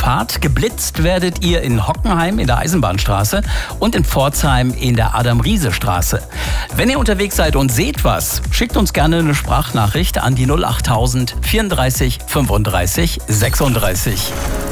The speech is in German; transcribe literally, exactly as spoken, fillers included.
Fahrt. Geblitzt werdet ihr in Hockenheim in der Eisenbahnstraße und in Pforzheim in der Adam-Riese-Straße. Wenn ihr unterwegs seid und seht was, schickt uns gerne eine Sprachnachricht an die null achttausend vierunddreißig fünfunddreißig sechsunddreißig.